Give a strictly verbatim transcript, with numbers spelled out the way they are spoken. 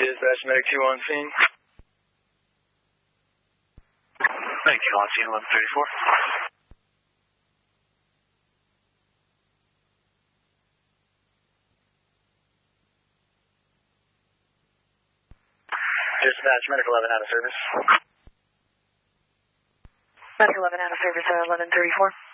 Dispatch, Medic two on scene. Medic two on scene, eleven thirty-four. Dispatch, Medic eleven out of service. Medic eleven out of service, uh, eleven thirty-four.